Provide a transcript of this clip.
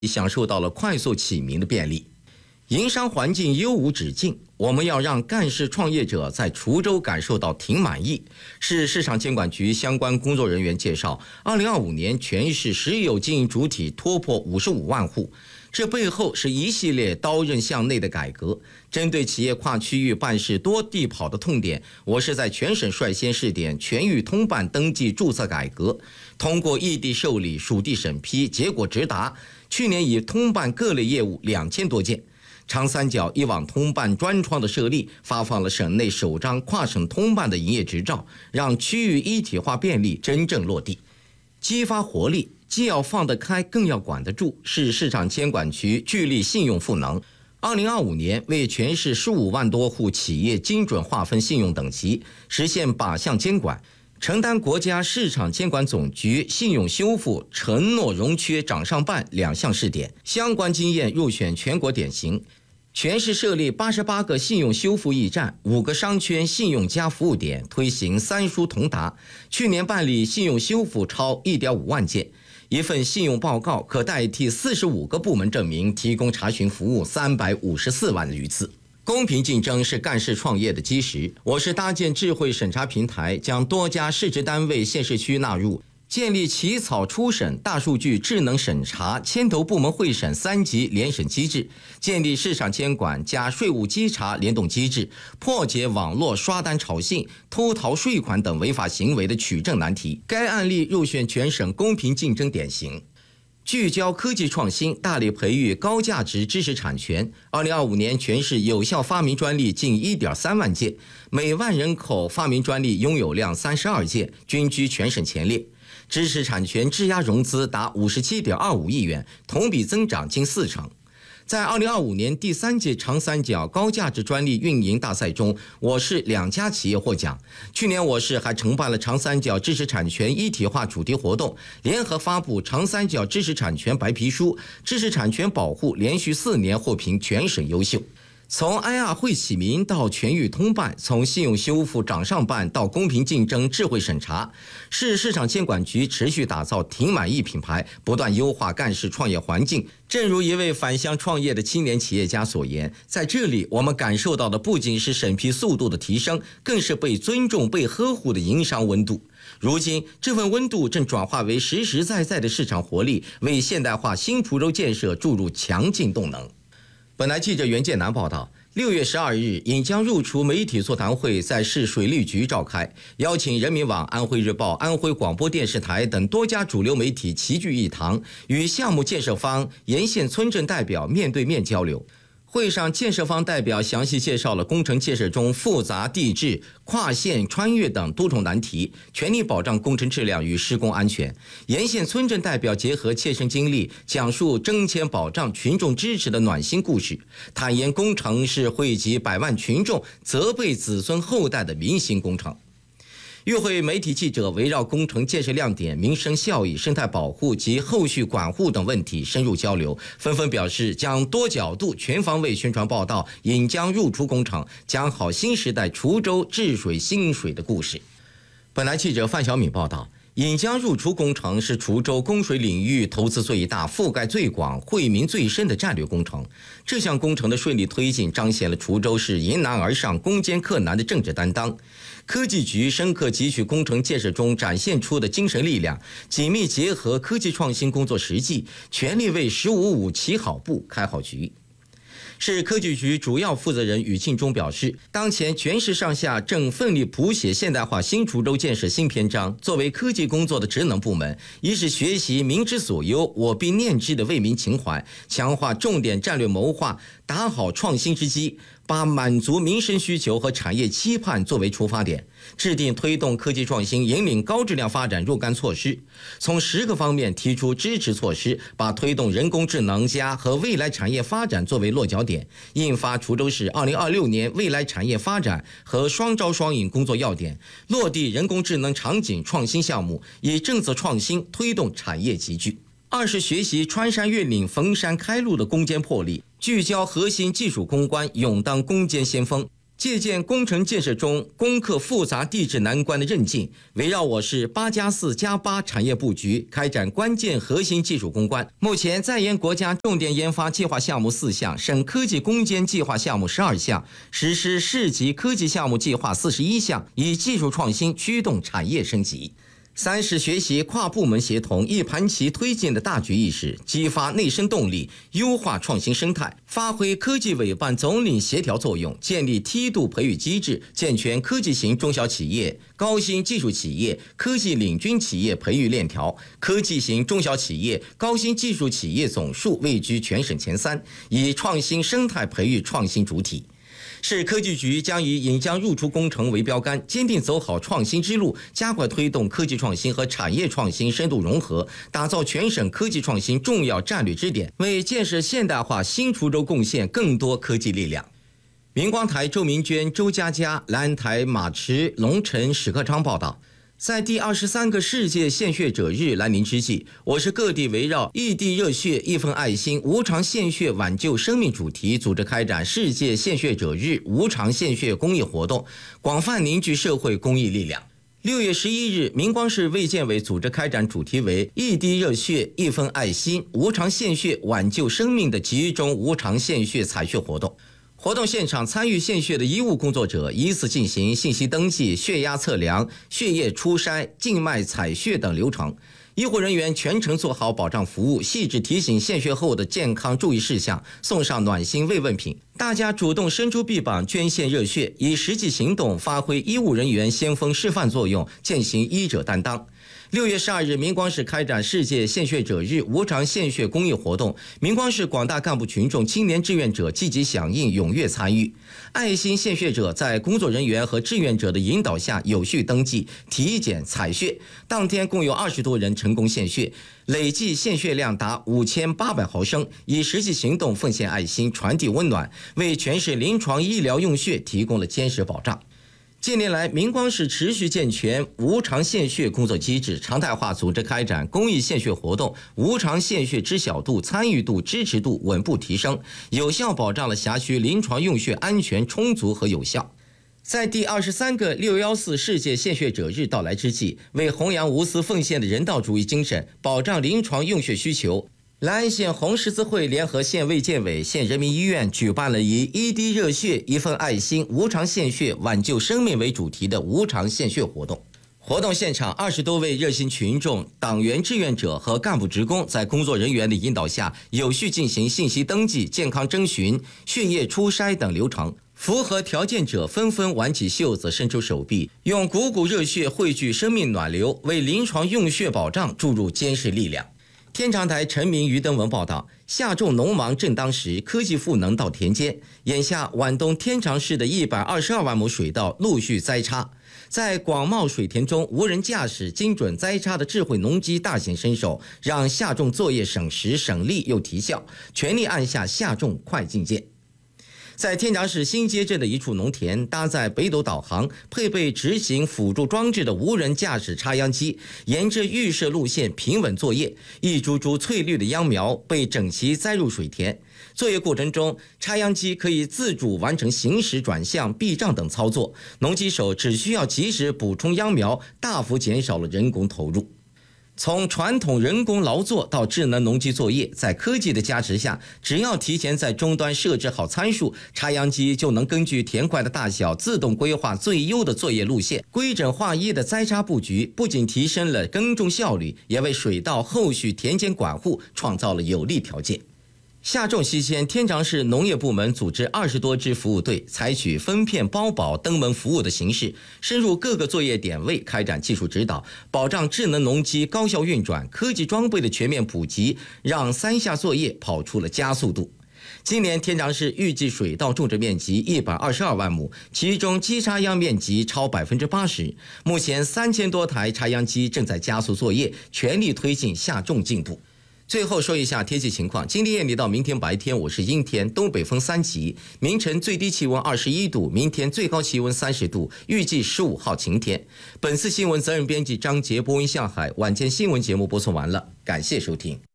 享受到了快速起名的便利。营商环境优无止境，我们要让干事创业者在滁州感受到挺满意。市市场监管局相关工作人员介绍，2025年全市实有经营主体突破55万户，这背后是一系列刀刃向内的改革。针对企业跨区域办事多地跑的痛点，我是在全省率先试点全域通办登记注册改革，通过异地受理、属地审批，结果直达。去年已通办各类业务2000多件。长三角一网通办专窗的设立，发放了省内首张跨省通办的营业执照，让区域一体化便利真正落地。激发活力，既要放得开，更要管得住，是市场监管局聚力信用赋能。2025年为全市15万多户企业精准划分信用等级，实现靶向监管，承担国家市场监管总局信用修复承诺融缺掌上办2项试点，相关经验入选全国典型。全市设立88个信用修复驿站，5个商圈信用加服务点，推行3书同达。去年办理信用修复超1.5万件，一份信用报告可代替45个部门证明，提供查询服务354万余次。公平竞争是干事创业的基石。我市搭建智慧审查平台，将多家市直单位、县市区纳入，建立起草初审、大数据智能审查、牵头部门会审3级联审机制，建立市场监管加税务稽查联动机制，破解网络刷单炒信、偷逃税款等违法行为的取证难题。该案例入选全省公平竞争典型。聚焦科技创新，大力培育高价值知识产权。2025年全市有效发明专利近1.3万件，每万人口发明专利拥有量32件，均居全省前列。知识产权质押融资达57.25亿元，同比增长近40%。在2025年第3届长三角高价值专利运营大赛中，我市2家企业获奖。去年我市还承办了长三角知识产权一体化主题活动，联合发布长三角知识产权白皮书，知识产权保护连续4年获评全省优秀。从 IR 会启民到全域通办，从信用修复掌上办到公平竞争智慧审查，市市场监管局持续打造挺满意品牌，不断优化干事创业环境。正如一位返乡创业的青年企业家所言，在这里我们感受到的不仅是审批速度的提升，更是被尊重、被呵护的营商温度。如今这份温度正转化为实实在在的市场活力，为现代化新滁州建设注入强劲动能。本台记者袁建南报道，6月12日，引江入滁媒体座谈会在市水利局召开，邀请人民网、安徽日报、安徽广播电视台等多家主流媒体齐聚一堂，与项目建设方、沿线村镇代表面对面交流。会上，建设方代表详细介绍了工程建设中复杂地质、跨线穿越等多重难题，全力保障工程质量与施工安全。沿线村镇代表结合切身经历，讲述征签保障群众支持的暖心故事，坦言工程是惠及百万群众、责备子孙后代的民心工程。与会媒体记者围绕工程建设亮点、民生效益、生态保护及后续管护等问题深入交流，纷纷表示将多角度、全方位宣传报道引江入滁工程，讲好新时代滁州治水兴水的故事。本台记者范小敏报道，引江入滁工程是滁州供水领域投资最大、覆盖最广、惠民最深的战略工程。这项工程的顺利推进，彰显了滁州市迎难而上、攻坚克难的政治担当。科技局深刻汲取工程建设中展现出的精神力量，紧密结合科技创新工作实际，全力为“15+5”起好步、开好局。市科技局主要负责人宇庆忠表示，当前全市上下正奋力谱写现代化新滁州建设新篇章。作为科技工作的职能部门，一是学习民之所忧，我必念之的为民情怀，强化重点战略谋划，打好创新之基，把满足民生需求和产业期盼作为出发点，制定推动科技创新、引领高质量发展若干措施。从10个方面提出支持措施，把推动人工智能加和未来产业发展作为落脚点，印发滁州市2026年未来产业发展和双招双引工作要点，落地人工智能场景创新项目，以政策创新推动产业集聚。二是学习穿山越岭、逢山开路的攻坚魄力，聚焦核心技术攻关，勇当攻坚先锋。 借鉴工程建设中攻克复杂地质难关的韧劲，围绕我市8+4+8产业布局，开展关键核心技术攻关。目前在研国家重点研发计划项目4项，省科技攻坚计划项目12项，实施市级科技项目计划41项，以技术创新驱动产业升级。3是学习跨部门协同、一盘棋推进的大局意识，激发内生动力，优化创新生态，发挥科技委办总领协调作用，建立梯度培育机制，健全科技型中小企业、高新技术企业、科技领军企业培育链条，科技型中小企业、高新技术企业总数位居全省前3，以创新生态培育创新主体。市科技局将以引将入出工程为标杆，坚定走好创新之路，加快推动科技创新和产业创新深度融合，打造全省科技创新重要战略支点，为建设现代化新滁州贡献更多科技力量。明光台周明娟、周佳佳、兰台马驰、龙晨、史克昌报道。在第23个世界献血者日来临之际，我市各地围绕异地热血、一份爱心、无偿献血挽救生命主题，组织开展世界献血者日无偿献血公益活动，广泛凝聚社会公益力量。6月11日，明光市卫健委组织开展主题为一滴热血、一份爱心、无偿献血挽救生命的集中无偿献血采血活动。活动现场参与献血的医务工作者依次进行信息登记、血压测量、血液初筛、静脉采血等流程。医护人员全程做好保障服务，细致提醒献血后的健康注意事项，送上暖心慰问品。大家主动伸出臂膀捐献热血，以实际行动发挥医务人员先锋示范作用，践行医者担当。6月12日，明光市开展世界献血者日无偿献血公益活动，明光市广大干部群众、青年志愿者积极响应，踊跃参与。爱心献血者在工作人员和志愿者的引导下有序登记、体检、采血，当天共有20多人成功献血，累计献血量达5800毫升，以实际行动奉献爱心，传递温暖，为全市临床医疗用血提供了坚实保障。近年来，明光市持续健全无偿献血工作机制，常态化组织开展公益献血活动，无偿献血知晓度、参与度、支持度稳步提升，有效保障了辖区临床用血安全、充足和有效。在第23个614世界献血者日到来之际，为弘扬无私奉献的人道主义精神，保障临床用血需求，兰安县红十字会联合县卫健委、县人民医院举办了以一滴热血、一份爱心、无偿献血挽救生命为主题的无偿献血活动。活动现场20多位热心群众、党员志愿者和干部职工在工作人员的引导下，有序进行信息登记、健康征询、血液初筛等流程。符合条件者纷纷挽起袖子，伸出手臂，用股股热血汇聚生命暖流，为临床用血保障注入坚实力量。天长台陈明、于登文报道，夏种农忙正当时，科技赋能到田间。眼下皖东天长市的122万亩水稻陆续栽插，在广袤水田中，无人驾驶、精准栽插的智慧农机大显身手，让夏种作业省时省力又提效，全力按下夏种快进键。在天长市新街镇的一处农田，搭载北斗导航、配备执行辅助装置的无人驾驶插秧机，沿着预设路线平稳作业，一株株翠绿的秧苗被整齐栽入水田。作业过程中，插秧机可以自主完成行驶、转向、避障等操作，农机手只需要及时补充秧苗，大幅减少了人工投入。从传统人工劳作到智能农机作业，在科技的加持下，只要提前在终端设置好参数，插秧机就能根据田块的大小自动规划最优的作业路线，规整划一的栽插布局，不仅提升了耕种效率，也为水稻后续田间管护创造了有利条件。夏种期间，天长市农业部门组织20多支服务队，采取分片包保、登门服务的形式，深入各个作业点位开展技术指导，保障智能农机高效运转，科技装备的全面普及，让3下作业跑出了加速度。今年天长市预计水稻种植面积122万亩，其中机插秧面积超80%。目前3000多台插秧机正在加速作业，全力推进夏种进度。最后说一下天气情况，今天夜里到明天白天我是阴天，东北风3级，明晨最低气温21度，明天最高气温30度，预计15号晴天。本次新闻责任编辑张杰，播音向海，晚间新闻节目播送完了，感谢收听。